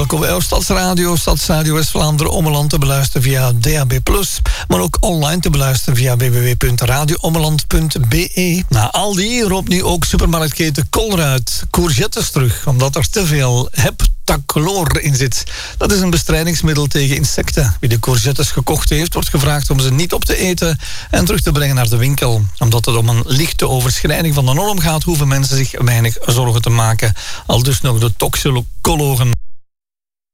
Welkom bij Stadsradio West-Vlaanderen Ommeland te beluisteren via DAB+, maar ook online te beluisteren via www.radioommeland.be. Na Aldi roept nu ook supermarktketen Colruyt courgettes terug, omdat er te veel heptachlor in zit. Dat is een bestrijdingsmiddel tegen insecten. Wie de courgettes gekocht heeft, wordt gevraagd om ze niet op te eten en terug te brengen naar de winkel. Omdat het om een lichte overschrijding van de norm gaat, hoeven mensen zich weinig zorgen te maken. Al dus nog de toxicologen.